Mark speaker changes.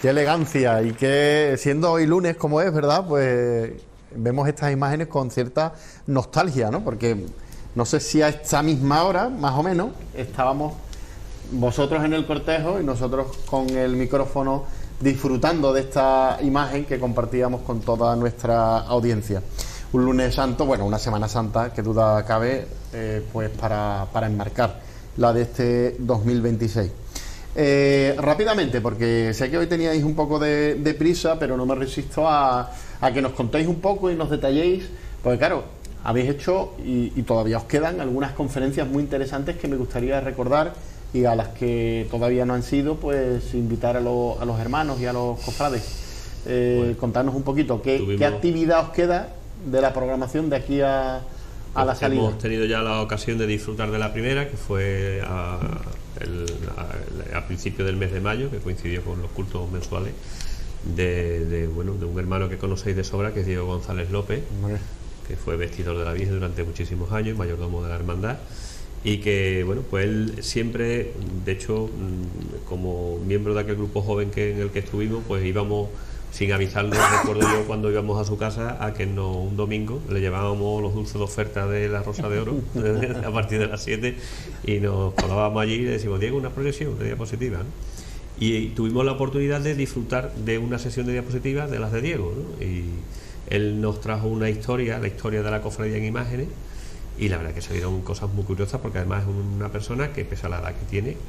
Speaker 1: qué elegancia, y que siendo hoy lunes como es, ¿verdad? Pues vemos estas imágenes con cierta nostalgia, ¿no? Porque no sé si a esta misma hora, más o menos, estábamos vosotros en el cortejo y nosotros con el micrófono disfrutando de esta imagen que compartíamos con toda nuestra audiencia. Un lunes santo, bueno, una Semana Santa que duda cabe, pues para enmarcar la de este 2026. Rápidamente, porque sé que hoy teníais un poco de prisa, pero no me resisto a que nos contéis un poco y nos detalléis, porque claro, habéis hecho y todavía os quedan algunas conferencias muy interesantes que me gustaría recordar, y a las que todavía no han sido, pues invitar a los hermanos y a los cofrades. Bueno, contarnos un poquito qué actividad os queda de la programación de aquí a la salida.
Speaker 2: Hemos tenido ya la ocasión de disfrutar de la primera, que fue a principio del mes de mayo, que coincidió con los cultos mensuales de un hermano que conocéis de sobra, que es Diego González López, que fue vestidor de la Virgen durante muchísimos años, mayordomo de la hermandad, y que bueno, pues él siempre, de hecho, como miembro de aquel grupo joven en el que estuvimos, pues íbamos sin avisarnos. Recuerdo yo cuando íbamos a su casa a que un domingo le llevábamos los dulces de oferta de la Rosa de Oro a partir de las 7, y nos colábamos allí y le decimos: Diego, una proyección de diapositivas, ¿no? Y tuvimos la oportunidad de disfrutar de una sesión de diapositivas de las de Diego, ¿no? Y él nos trajo la historia de la cofradía en imágenes, y la verdad que se vieron cosas muy curiosas, porque además es una persona que, pese a la edad que tiene,